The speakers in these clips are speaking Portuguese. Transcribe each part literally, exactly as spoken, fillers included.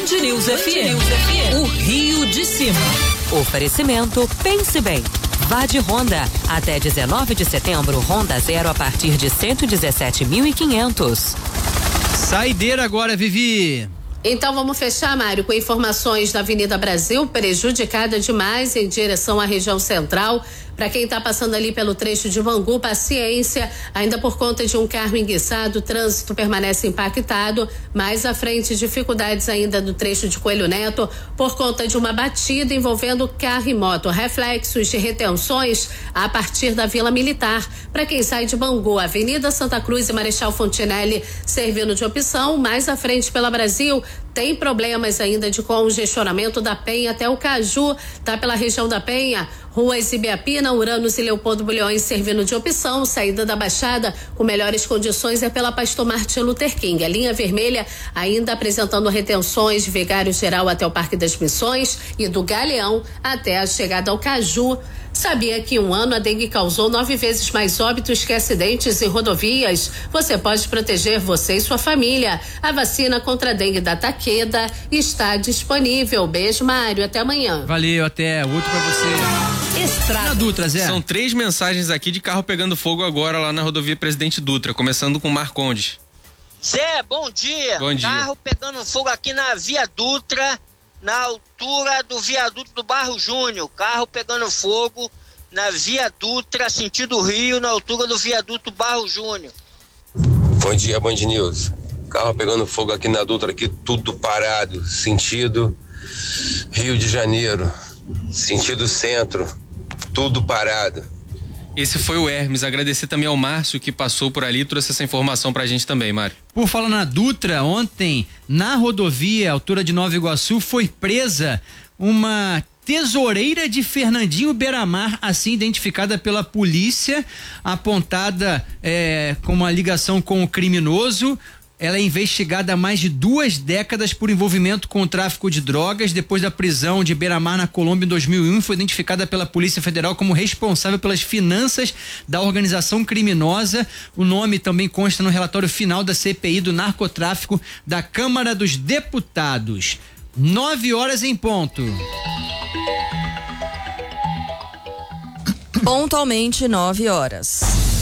Band News F M, o Rio de Cima. Oferecimento Pense Bem. Vá de Honda. Até dezenove de setembro, Honda Zero a partir de cento e dezessete mil e quinhentos. Saideira agora, Vivi. Então vamos fechar, Mário, com informações da Avenida Brasil, prejudicada demais em direção à região central. Para quem está passando ali pelo trecho de Bangu, paciência, ainda por conta de um carro enguiçado, o trânsito permanece impactado. Mais à frente, dificuldades ainda do trecho de Coelho Neto, por conta de uma batida envolvendo carro e moto. Reflexos de retenções a partir da Vila Militar. Para quem sai de Bangu, Avenida Santa Cruz e Marechal Fontinelli servindo de opção. Mais à frente pela Brasil, tem problemas ainda de congestionamento da Penha até o Caju, tá pela região da Penha, ruas Ibiapina, Uranos e Leopoldo Bulhões servindo de opção. Saída da Baixada com melhores condições é pela Pastor Martin Luther King. A linha vermelha ainda apresentando retenções de Vigário Geral até o Parque das Missões e do Galeão até a chegada ao Caju. Sabia que em um ano a dengue causou nove vezes mais óbitos que acidentes em rodovias? Você pode proteger você e sua família. A vacina contra a dengue da Takeda está disponível. Beijo, Mário. Até amanhã. Valeu, até. Outro pra você. Estrada Dutra, Zé. São três mensagens aqui de carro pegando fogo agora lá na rodovia Presidente Dutra, começando com Marcondes. Zé, bom dia. Bom dia. Carro pegando fogo aqui na Via Dutra, na altura do viaduto do Barro Júnior. Carro pegando fogo na Via Dutra, sentido Rio, na altura do viaduto Barro Júnior. Bom dia, Band News. Carro pegando fogo aqui na Dutra, aqui tudo parado, sentido Rio de Janeiro, sentido centro, tudo parado. Esse foi o Hermes. Agradecer também ao Márcio que passou por ali e trouxe essa informação pra gente também, Mário. Por falar na Dutra, ontem, na rodovia, altura de Nova Iguaçu, foi presa uma tesoureira de Fernandinho Beiramar, assim identificada pela polícia, apontada é, com uma ligação com o criminoso. Ela é investigada há mais de duas décadas por envolvimento com o tráfico de drogas. Depois da prisão de Beiramar na Colômbia em dois mil e um, foi identificada pela Polícia Federal como responsável pelas finanças da organização criminosa. O nome também consta no relatório final da C P I do narcotráfico da Câmara dos Deputados. Nove horas em ponto. Pontualmente nove horas.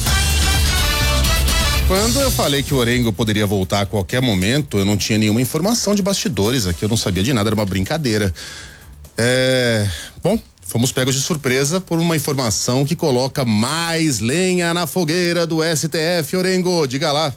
Quando eu falei que o Orengo poderia voltar a qualquer momento, eu não tinha nenhuma informação de bastidores aqui, eu não sabia de nada, era uma brincadeira. É, bom, fomos pegos de surpresa por uma informação que coloca mais lenha na fogueira do S T F, Orengo, diga lá.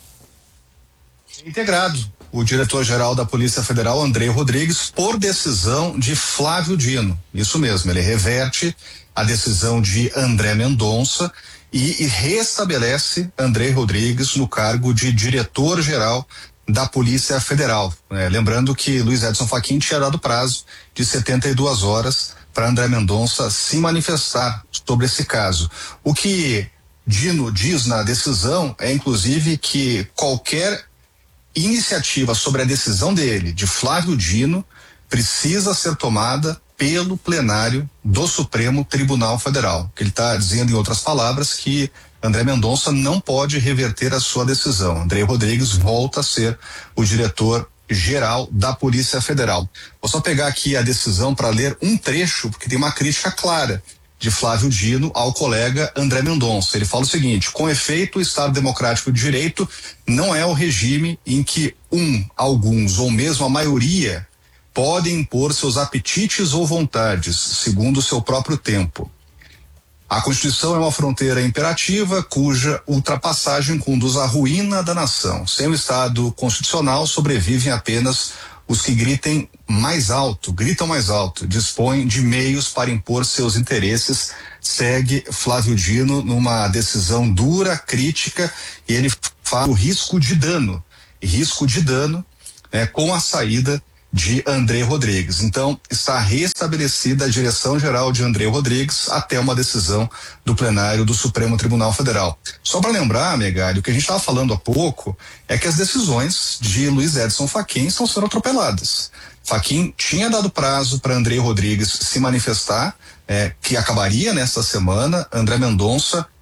Integrado, o diretor-geral da Polícia Federal, Andrei Rodrigues, por decisão de Flávio Dino. Isso mesmo, ele reverte a decisão de André Mendonça e, e restabelece Andrei Rodrigues no cargo de diretor-geral da Polícia Federal. É, lembrando que Luiz Edson Fachin tinha dado prazo de setenta e duas horas para André Mendonça se manifestar sobre esse caso. O que Dino diz na decisão é, inclusive, que qualquer iniciativa sobre a decisão dele, de Flávio Dino, precisa ser tomada pelo plenário do Supremo Tribunal Federal. Que ele está dizendo, em outras palavras, que André Mendonça não pode reverter a sua decisão. Andrei Rodrigues volta a ser o diretor-geral da Polícia Federal. Vou só pegar aqui a decisão para ler um trecho, porque tem uma crítica clara de Flávio Dino ao colega André Mendonça. Ele fala o seguinte: com efeito, o Estado Democrático de Direito não é o regime em que um, alguns ou mesmo a maioria podem impor seus apetites ou vontades, segundo o seu próprio tempo. A Constituição é uma fronteira imperativa cuja ultrapassagem conduz à ruína da nação. Sem o Estado constitucional, sobrevivem apenas os que gritem mais alto, gritam mais alto, dispõem de meios para impor seus interesses, segue Flávio Dino numa decisão dura, crítica, e ele fala o risco de dano, risco de dano é, com a saída de Andrei Rodrigues. Então, está restabelecida a direção-geral de Andrei Rodrigues até uma decisão do plenário do Supremo Tribunal Federal. Só para lembrar, Megali, o que a gente estava falando há pouco é que as decisões de Luiz Edson Fachin estão sendo atropeladas. Fachin tinha dado prazo para Andrei Rodrigues se manifestar, é, que acabaria nesta semana. André Mendonça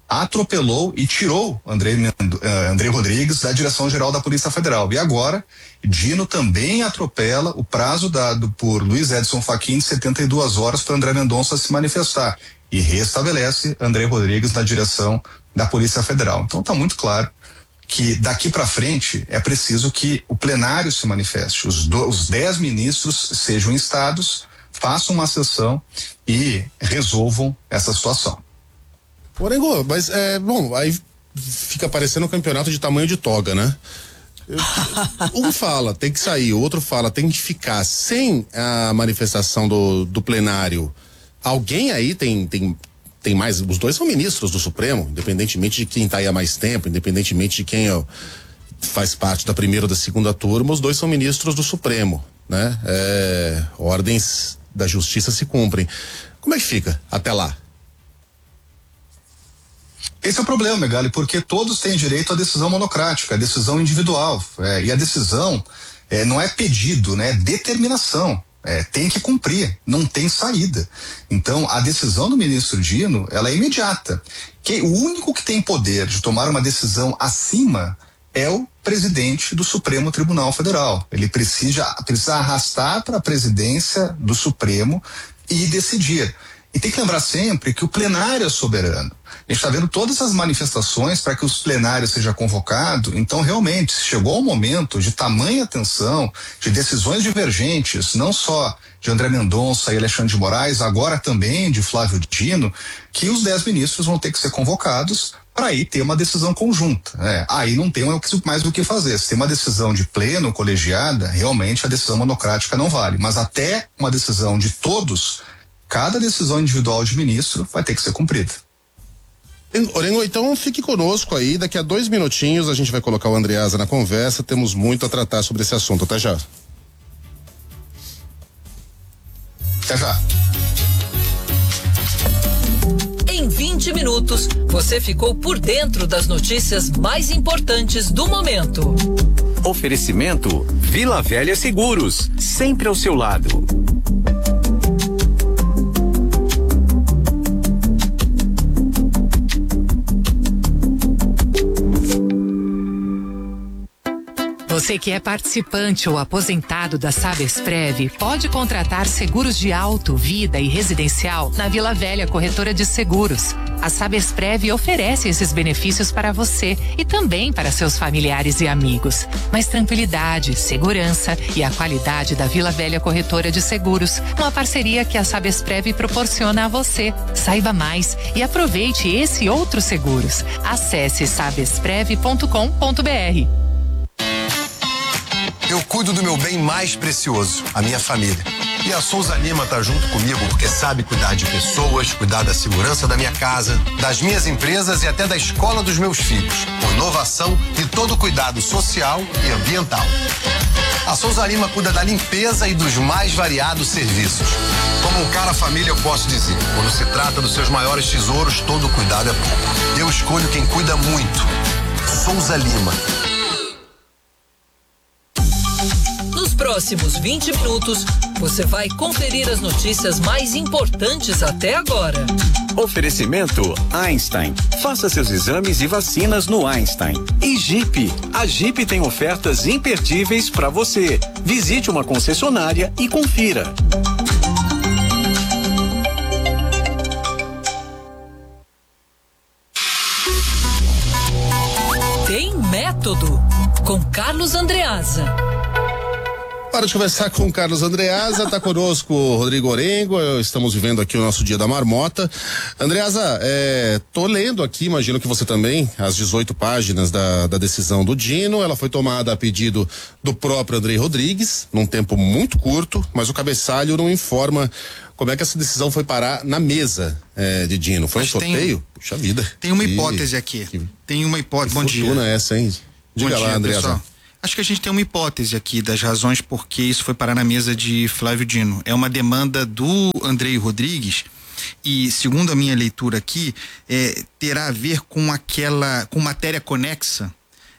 atropelou e tirou André, uh, André Rodrigues da direção-geral da Polícia Federal. E agora, Dino também atropela o prazo dado por Luiz Edson Fachin de setenta e duas horas para André Mendonça se manifestar e restabelece André Rodrigues na direção da Polícia Federal. Então está muito claro que daqui para frente é preciso que o plenário se manifeste, os, do, os dez ministros sejam instados, façam uma sessão e resolvam essa situação. Orengo, mas é bom, aí fica parecendo um campeonato de tamanho de toga, né? Eu, um fala, tem que sair, o outro fala, tem que ficar. Sem a manifestação do, do plenário, alguém aí tem, tem, tem mais, os dois são ministros do Supremo, independentemente de quem tá aí há mais tempo, independentemente de quem ó, faz parte da primeira ou da segunda turma, os dois são ministros do Supremo, né? É, ordens da justiça se cumprem. Como é que fica até lá? Esse é o problema, Megali, porque todos têm direito à decisão monocrática, à decisão individual. É, e a decisão é, não é pedido, né? É determinação. É, tem que cumprir, não tem saída. Então, a decisão do ministro Dino, ela é imediata. Que, o único que tem poder de tomar uma decisão acima é o presidente do Supremo Tribunal Federal. Ele precisa, precisa arrastar para a presidência do Supremo e decidir. E tem que lembrar sempre que o plenário é soberano. A gente está vendo todas as manifestações para que os plenários seja convocado. Então, realmente, chegou o momento de tamanha tensão, de decisões divergentes, não só de André Mendonça e Alexandre de Moraes, agora também de Flávio Dino, que os dez ministros vão ter que ser convocados para aí ter uma decisão conjunta. É, aí não tem mais o que fazer. Se tem uma decisão de pleno, colegiada, realmente a decisão monocrática não vale. Mas até uma decisão de todos, cada decisão individual de ministro vai ter que ser cumprida. Orengo, então fique conosco aí, daqui a dois minutinhos a gente vai colocar o Andreasa na conversa, temos muito a tratar sobre esse assunto, até já. Até já. Em vinte minutos, você ficou por dentro das notícias mais importantes do momento. Oferecimento Vila Velha Seguros, sempre ao seu lado. Você que é participante ou aposentado da Sabesprev pode contratar seguros de auto, vida e residencial na Vila Velha Corretora de Seguros. A Sabesprev oferece esses benefícios para você e também para seus familiares e amigos. Mas tranquilidade, segurança e a qualidade da Vila Velha Corretora de Seguros, uma parceria que a Sabesprev proporciona a você. Saiba mais e aproveite esse e outros seguros. Acesse sabesprev ponto com ponto br. Eu cuido do meu bem mais precioso, a minha família. E a Souza Lima tá junto comigo porque sabe cuidar de pessoas, cuidar da segurança da minha casa, das minhas empresas e até da escola dos meus filhos, com inovação e todo o cuidado social e ambiental. A Souza Lima cuida da limpeza e dos mais variados serviços. Como um cara família, eu posso dizer, quando se trata dos seus maiores tesouros, todo cuidado é pouco. Eu escolho quem cuida muito. Souza Lima. Nos próximos vinte minutos, você vai conferir as notícias mais importantes até agora. Oferecimento Einstein. Faça seus exames e vacinas no Einstein. E Jeep. A Jeep tem ofertas imperdíveis para você. Visite uma concessionária e confira. Tem Método, com Carlos Andreasa. Para de conversar com o Carlos Andreasa, tá conosco o Rodrigo Orengo, estamos vivendo aqui o nosso dia da marmota. Andreasa, é, tô lendo aqui, imagino que você também, as dezoito páginas da, da decisão do Dino, ela foi tomada a pedido do próprio André Rodrigues, num tempo muito curto, mas o cabeçalho não informa como é que essa decisão foi parar na mesa é, de Dino. Foi mas um sorteio? Tem, Puxa vida. Tem uma hipótese que, aqui, que, tem uma hipótese, bom dia. Fortuna essa, hein? Diga bom lá, dia, Andreasa. Pessoal. Acho que a gente tem uma hipótese aqui das razões por que isso foi parar na mesa de Flávio Dino. É uma demanda do André Rodrigues e, segundo a minha leitura aqui, é, terá a ver com aquela, com matéria conexa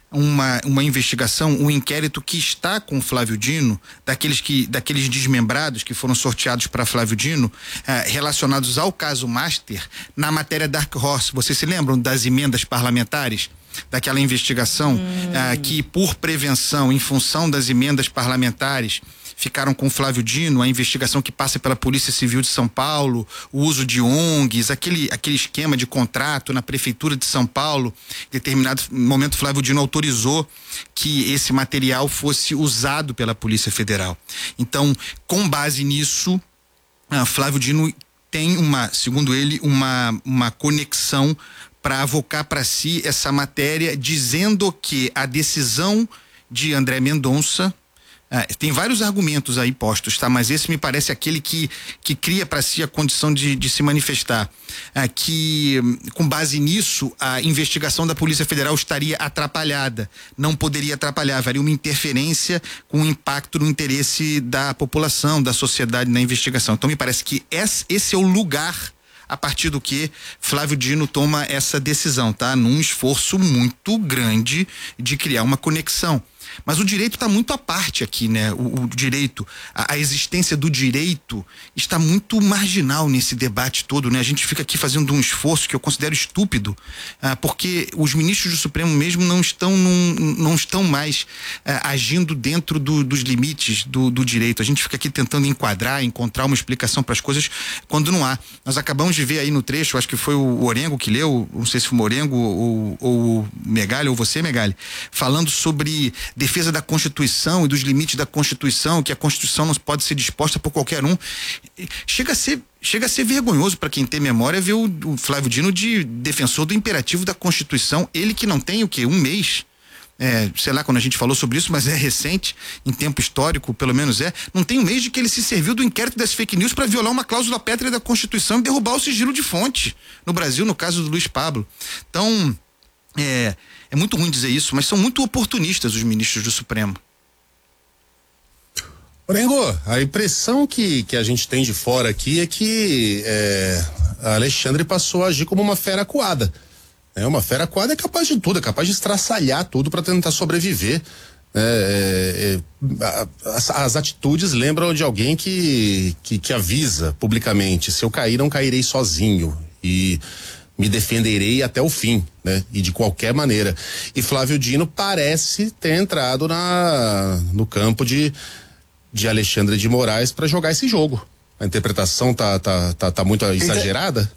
uma, uma investigação, um inquérito que está com Flávio Dino, daqueles, que, daqueles desmembrados que foram sorteados para Flávio Dino, eh, relacionados ao caso Master, na matéria Dark Horse. Vocês se lembram das emendas parlamentares? Daquela investigação hum. eh, que, por prevenção, em função das emendas parlamentares, ficaram com Flávio Dino, a investigação que passa pela Polícia Civil de São Paulo, o uso de O N Gs, aquele, aquele esquema de contrato na Prefeitura de São Paulo. Em determinado momento, Flávio Dino autorizou que esse material fosse usado pela Polícia Federal. Então, com base nisso, ah, Flávio Dino tem uma, segundo ele, uma, uma conexão para avocar para si essa matéria, dizendo que a decisão de André Mendonça, Ah, tem vários argumentos aí postos, tá? Mas esse me parece aquele que, que cria para si a condição de, de se manifestar. Ah, que, com base nisso, a investigação da Polícia Federal estaria atrapalhada. Não poderia atrapalhar, haveria uma interferência com impacto no interesse da população, da sociedade na investigação. Então, me parece que esse, esse é o lugar a partir do que Flávio Dino toma essa decisão, tá? Num esforço muito grande de criar uma conexão. Mas o direito está muito à parte aqui, né? O, o direito, a, a existência do direito está muito marginal nesse debate todo, né? A gente fica aqui fazendo um esforço que eu considero estúpido, ah, porque os ministros do Supremo mesmo não estão, num, não estão mais ah, agindo dentro do, dos limites do, do direito. A gente fica aqui tentando enquadrar, encontrar uma explicação para as coisas quando não há. Nós acabamos de ver aí no trecho, acho que foi o Orengo que leu, não sei se foi o Morengo ou, ou o Megali, ou você, Megali, falando sobre defesa da Constituição e dos limites da Constituição, que a Constituição não pode ser disposta por qualquer um. Chega a ser, chega a ser vergonhoso para quem tem memória ver o, o Flávio Dino de defensor do imperativo da Constituição, ele que não tem o quê? Um mês, é, sei lá quando a gente falou sobre isso, mas é recente, em tempo histórico, pelo menos é, não tem um mês de que ele se serviu do inquérito das fake news para violar uma cláusula pétrea da Constituição e derrubar o sigilo de fonte no Brasil, no caso do Luiz Pablo. Então, é É muito ruim dizer isso, mas são muito oportunistas os ministros do Supremo. Orengo, a impressão que, que a gente tem de fora aqui é que é, a Alexandre passou a agir como uma fera acuada. É, uma fera acuada é capaz de tudo, é capaz de estraçalhar tudo para tentar sobreviver. É, é, as, as atitudes lembram de alguém que, que, que avisa publicamente: se eu cair, não cairei sozinho. E me defenderei até o fim, né? E de qualquer maneira. E Flávio Dino parece ter entrado na, no campo de, de Alexandre de Moraes para jogar esse jogo. A interpretação tá, tá, tá, tá muito exagerada?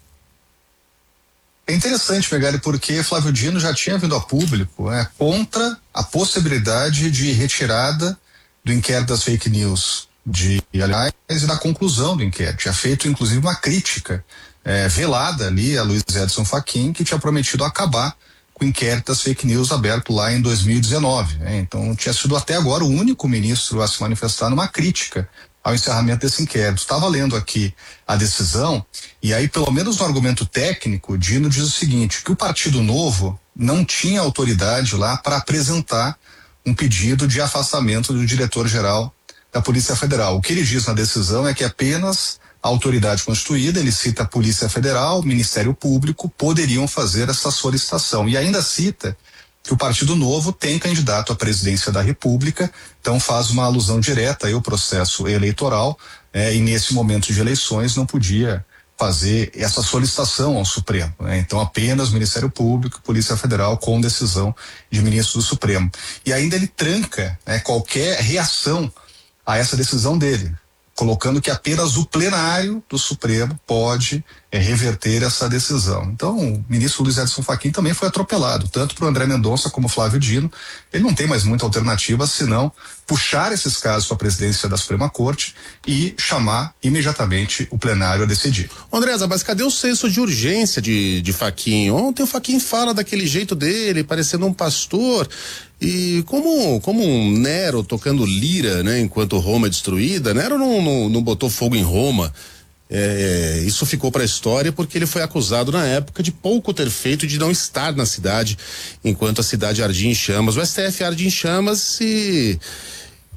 É interessante, Megali, porque Flávio Dino já tinha vindo a público, né, contra a possibilidade de retirada do inquérito das fake news de aliás e da conclusão do inquérito. Tinha feito, inclusive, uma crítica É, velada ali a Luiz Edson Fachin, que tinha prometido acabar com o inquérito das fake news aberto lá em dois mil e dezenove. Né? Então tinha sido até agora o único ministro a se manifestar numa crítica ao encerramento desse inquérito. Estava lendo aqui a decisão e aí, pelo menos no argumento técnico, Dino diz o seguinte, que o Partido Novo não tinha autoridade lá para apresentar um pedido de afastamento do diretor-geral da Polícia Federal. O que ele diz na decisão é que apenas a autoridade constituída, ele cita a Polícia Federal, Ministério Público, poderiam fazer essa solicitação. E ainda cita que o Partido Novo tem candidato à presidência da República, então faz uma alusão direta aí ao processo eleitoral, é, e nesse momento de eleições não podia fazer essa solicitação ao Supremo. Né? Então apenas Ministério Público, Polícia Federal, com decisão de ministro do Supremo. E ainda ele tranca, né, qualquer reação a essa decisão dele, colocando que apenas o plenário do Supremo pode é, reverter essa decisão. Então, o ministro Luiz Edson Fachin também foi atropelado, tanto para o André Mendonça como Flávio Dino. Ele não tem mais muita alternativa senão puxar esses casos para a presidência da Suprema Corte e chamar imediatamente o plenário a decidir. Andresa, mas cadê o senso de urgência de, de Fachin? Ontem o Fachin fala daquele jeito dele, parecendo um pastor. E como, como um Nero tocando lira, né, enquanto Roma é destruída, Nero não, não, não botou fogo em Roma. É, isso ficou para a história porque ele foi acusado na época de pouco ter feito, de não estar na cidade enquanto a cidade ardia em chamas. O S T F arde em chamas e,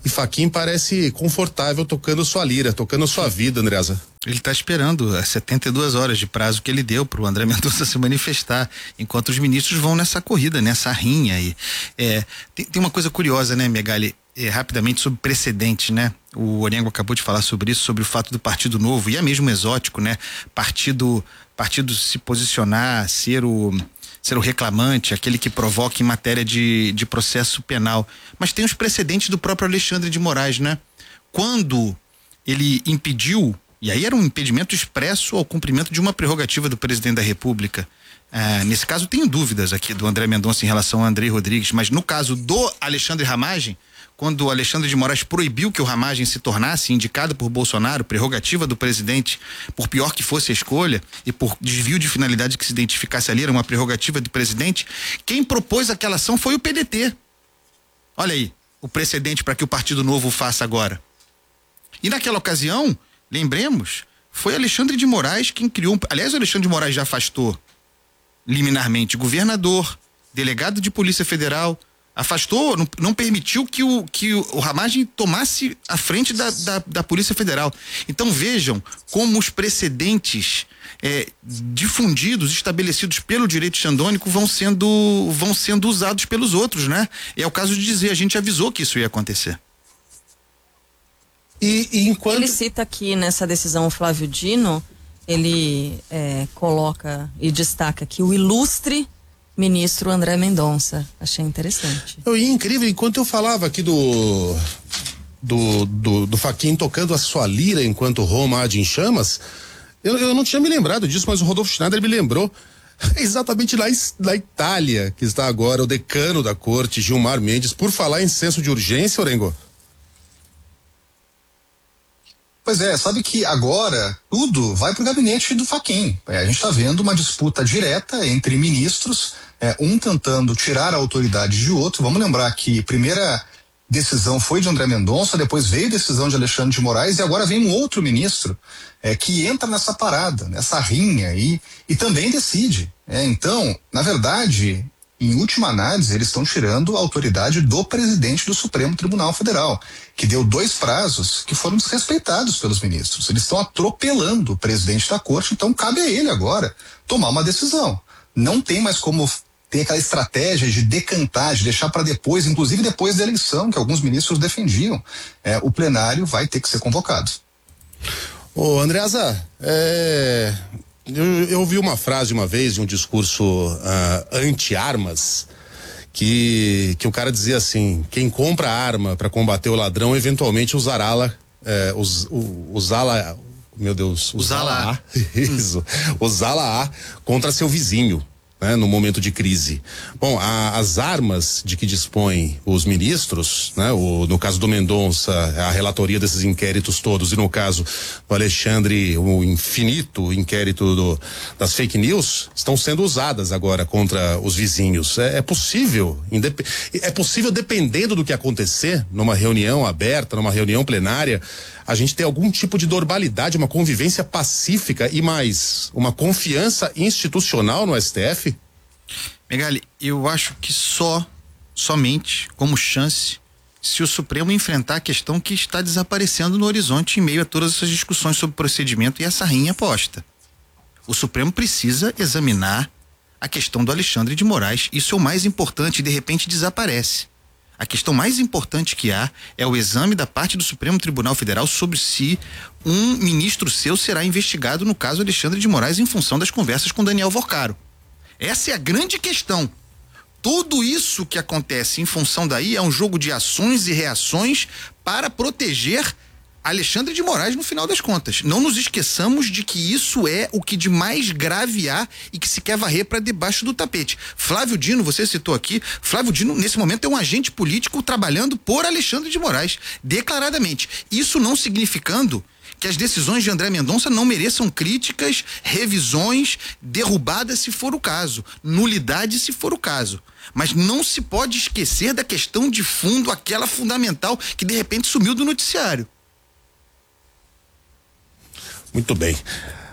E Fachin parece confortável tocando sua lira, tocando sua vida, Andreasa. Ele está esperando as setenta e duas horas de prazo que ele deu para o André Mendonça se manifestar, enquanto os ministros vão nessa corrida, nessa rinha aí. É, tem, tem uma coisa curiosa, né, Megali? É, rapidamente sobre precedentes, né? O Orengo acabou de falar sobre isso, sobre o fato do Partido Novo, e é mesmo exótico, né? Partido, partido se posicionar, ser o, ser o reclamante, aquele que provoca em matéria de, de processo penal. Mas tem os precedentes do próprio Alexandre de Moraes, né? Quando ele impediu, e aí era um impedimento expresso ao cumprimento de uma prerrogativa do presidente da República. Ah, nesse caso tenho dúvidas aqui do André Mendonça em relação ao André Rodrigues, mas no caso do Alexandre Ramagem, quando o Alexandre de Moraes proibiu que o Ramagem se tornasse indicado por Bolsonaro, prerrogativa do presidente, por pior que fosse a escolha, e por desvio de finalidade que se identificasse ali, era uma prerrogativa do presidente, quem propôs aquela ação foi o P D T. Olha aí, o precedente para que o Partido Novo faça agora. E naquela ocasião, lembremos, foi Alexandre de Moraes quem criou, aliás, o Alexandre de Moraes já afastou liminarmente governador, delegado de Polícia Federal, afastou, não, não permitiu que o, que o, o Ramagem tomasse a frente da, da, da Polícia Federal. Então vejam como os precedentes é, difundidos, estabelecidos pelo direito xandônico vão sendo, vão sendo usados pelos outros, né? É o caso de dizer, a gente avisou que isso ia acontecer. E, e enquanto... Ele cita aqui nessa decisão o Flávio Dino, ele é, coloca e destaca que o ilustre ministro André Mendonça. Achei interessante. E é incrível, enquanto eu falava aqui do do, do, do Fachin tocando a sua lira enquanto Roma há de em chamas, eu, eu não tinha me lembrado disso, mas o Rodolfo Schneider me lembrou. Exatamente lá na Itália, que está agora o decano da corte, Gilmar Mendes, por falar em senso de urgência, Orengo. Pois é, sabe que agora tudo vai para o gabinete do Fachin. É, a gente está vendo uma disputa direta entre ministros, é, um tentando tirar a autoridade de outro. Vamos lembrar que a primeira decisão foi de André Mendonça, depois veio a decisão de Alexandre de Moraes e agora vem um outro ministro é, que entra nessa parada, nessa rinha e, e também decide. É, então, na verdade, em última análise, eles estão tirando a autoridade do presidente do Supremo Tribunal Federal, que deu dois prazos que foram desrespeitados pelos ministros. Eles estão atropelando o presidente da corte, então cabe a ele agora tomar uma decisão. Não tem mais como ter aquela estratégia de decantar, de deixar para depois, inclusive depois da eleição, que alguns ministros defendiam. É, o plenário vai ter que ser convocado. Ô, Andreasa, é... Eu, eu ouvi uma frase uma vez de um discurso uh, anti-armas que, que o cara dizia assim: quem compra arma para combater o ladrão eventualmente usará-la, eh, us, usá-la, meu Deus, usá-la, isso, usá-la contra seu vizinho, né, no momento de crise. Bom, a, as armas de que dispõem os ministros, né, o, no caso do Mendonça, a relatoria desses inquéritos todos, e no caso do Alexandre, o infinito inquérito do, das fake news, estão sendo usadas agora contra os vizinhos. É, é possível, indep, é possível, dependendo do que acontecer, numa reunião aberta, numa reunião plenária, a gente ter algum tipo de normalidade, uma convivência pacífica e mais uma confiança institucional no S T F? Megali, eu acho que só, somente, como chance, se o Supremo enfrentar a questão que está desaparecendo no horizonte em meio a todas essas discussões sobre procedimento e essa rinha posta. O Supremo precisa examinar a questão do Alexandre de Moraes. Isso é o mais importante e de repente desaparece. A questão mais importante que há é o exame da parte do Supremo Tribunal Federal sobre se um ministro seu será investigado no caso Alexandre de Moraes em função das conversas com Daniel Vorcaro. Essa é a grande questão. Tudo isso que acontece em função daí é um jogo de ações e reações para proteger Alexandre de Moraes no final das contas. Não nos esqueçamos de que isso é o que de mais grave há e que se quer varrer para debaixo do tapete. Flávio Dino, você citou aqui, Flávio Dino nesse momento é um agente político trabalhando por Alexandre de Moraes, declaradamente. Isso não significando que as decisões de André Mendonça não mereçam críticas, revisões, derrubadas se for o caso, nulidade se for o caso. Mas não se pode esquecer da questão de fundo, aquela fundamental que de repente sumiu do noticiário. Muito bem. Bom,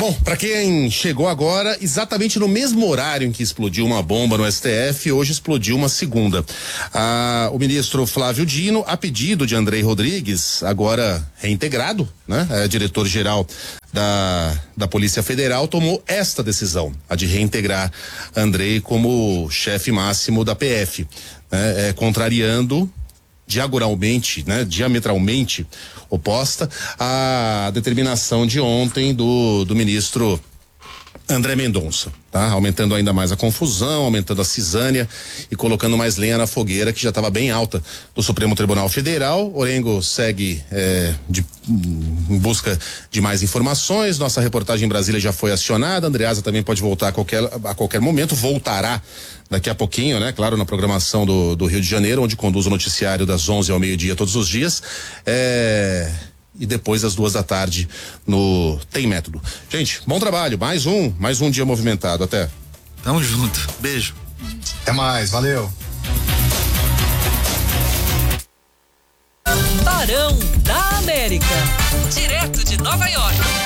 Bom, para quem chegou agora, exatamente no mesmo horário em que explodiu uma bomba no S T F, hoje explodiu uma segunda. Ah, o ministro Flávio Dino, a pedido de Andrei Rodrigues, agora reintegrado, né? É, diretor-geral da, da Polícia Federal, tomou esta decisão, a de reintegrar Andrei como chefe máximo da P F, né? É, contrariando diagonalmente, né, diametralmente oposta à determinação de ontem do, do ministro André Mendonça, tá? Aumentando ainda mais a confusão, aumentando a cisânia e colocando mais lenha na fogueira que já estava bem alta do Supremo Tribunal Federal. Orengo segue é, de, em busca de mais informações. Nossa reportagem em Brasília já foi acionada. Andreasa também pode voltar a qualquer, a qualquer momento, voltará daqui a pouquinho, né? Claro, na programação do, do Rio de Janeiro, onde conduz o noticiário das onze ao meio-dia todos os dias. É... E depois às duas da tarde no Tem Método. Gente, bom trabalho, mais um, mais um dia movimentado, até. Tamo junto, beijo. Até mais, valeu. Barão da América, direto de Nova York.